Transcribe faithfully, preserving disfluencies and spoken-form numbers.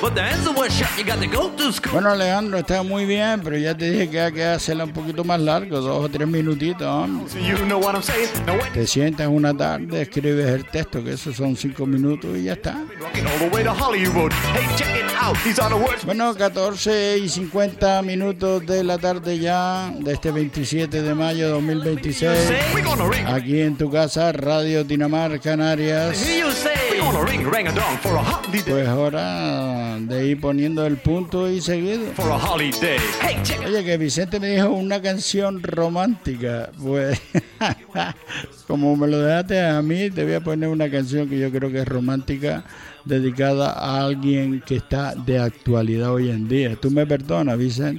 Bueno, Alejandro, está muy bien, pero ya te dije que hay que hacerla un poquito más largo, dos o tres minutitos, hombre. Te sientas una tarde, escribes el texto, que esos son cinco minutos y ya está. Bueno, catorce y cincuenta minutos de la tarde ya, de este veintisiete de mayo de dos mil veintiséis, aquí en tu casa, Radio Dinamar Canarias. Pues hora de ir poniendo el punto y seguido. Oye, que Vicente me dijo una canción romántica. Pues, como me lo dejaste a mí, te voy a poner una canción que yo creo que es romántica, dedicada a alguien que está de actualidad hoy en día. ¿Tú me perdonas, Vicente?